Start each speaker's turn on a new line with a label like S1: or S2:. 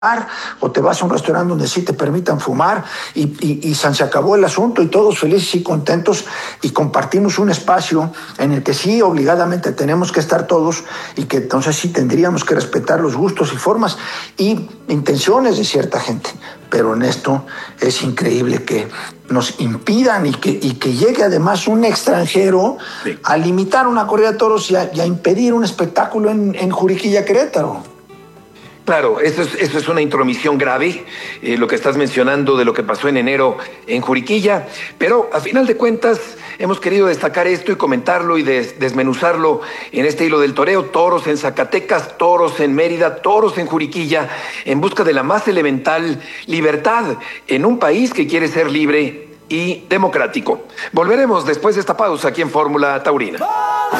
S1: o te vas a un restaurante donde sí te permitan fumar y se acabó el asunto y todos felices y contentos y compartimos un espacio en el que sí obligadamente tenemos que estar todos y que entonces sí tendríamos que respetar los gustos y formas y intenciones de cierta gente. Pero en esto es increíble que nos impidan y que llegue además un extranjero a limitar una corrida de toros y a impedir un espectáculo en Juriquilla, Querétaro.
S2: Claro, eso es una intromisión grave, lo que estás mencionando de lo que pasó en enero en Juriquilla, pero a final de cuentas hemos querido destacar esto y comentarlo y desmenuzarlo en este hilo del toreo: toros en Zacatecas, toros en Mérida, toros en Juriquilla, en busca de la más elemental libertad en un país que quiere ser libre y democrático. Volveremos después de esta pausa aquí en Fórmula Taurina.